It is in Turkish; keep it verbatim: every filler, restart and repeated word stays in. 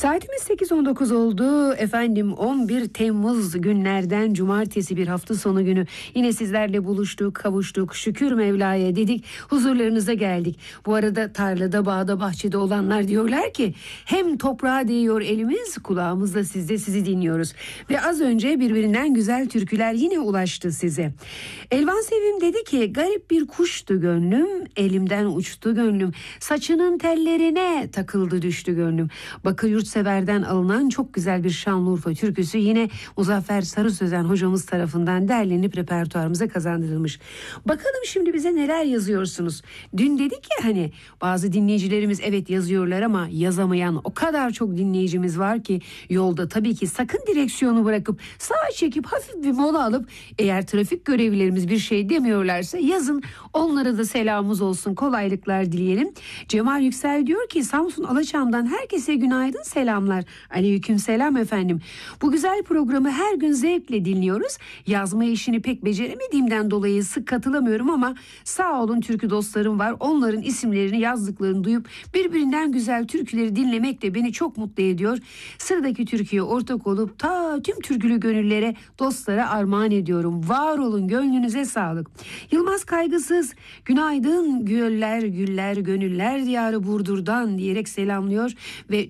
Saatimiz sekiz on dokuz oldu. Efendim on bir Temmuz günlerden cumartesi, bir hafta sonu günü. Yine sizlerle buluştuk, kavuştuk. Şükür Mevla'ya dedik. Huzurlarınıza geldik. Bu arada tarlada, bağda, bahçede olanlar diyorlar ki hem toprağa değiyor elimiz, kulağımız da sizde, sizi dinliyoruz. Ve az önce birbirinden güzel türküler yine ulaştı size. Elvan Sevim dedi ki garip bir kuştu gönlüm, elimden uçtu gönlüm. Saçının tellerine takıldı düştü gönlüm. Bakır Yurtsever'den alınan çok güzel bir Şanlıurfa türküsü yine Muzaffer Sarı Sözen hocamız tarafından derlenip repertuarımıza kazandırılmış. Bakalım şimdi bize neler yazıyorsunuz. Dün dedik ya hani bazı dinleyicilerimiz evet yazıyorlar ama yazamayan o kadar çok dinleyicimiz var ki yolda tabii ki sakın direksiyonu bırakıp sağa çekip hafif bir mola alıp eğer trafik görevlilerimiz bir şey demiyorlarsa yazın, onlara da selamımız olsun, kolaylıklar dileyelim. Cemal Yüksel diyor ki Samsun Alaçam'dan herkese günaydın, selamlar. Aleyküm selam efendim. Bu güzel programı her gün zevkle dinliyoruz. Yazma işini pek beceremediğimden dolayı sık katılamıyorum ama sağ olun türkü dostlarım var. Onların isimlerini yazdıklarını duyup birbirinden güzel türküleri dinlemek de beni çok mutlu ediyor. Sıradaki türküye ortak olup ta tüm türkülü gönüllere, dostlara armağan ediyorum. Var olun, gönlünüze sağlık. Yılmaz Kaygısız günaydın güller güller gönüller diyarı Burdur'dan diyerek selamlıyor ve